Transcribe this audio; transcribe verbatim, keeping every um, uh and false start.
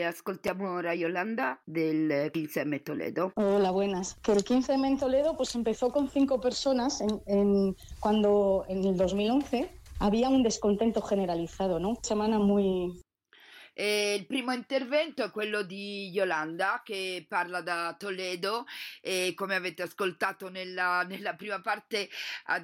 ascoltiamo ora Yolanda del quince emme Toledo. Hola, buenas. Que el quince emme en Toledo pues empezó con cinco personas en, en, cuando en el dos mil once había un descontento generalizado, ¿no? Semana muy... E il primo intervento è quello di Yolanda che parla da Toledo e come avete ascoltato nella, nella prima parte ha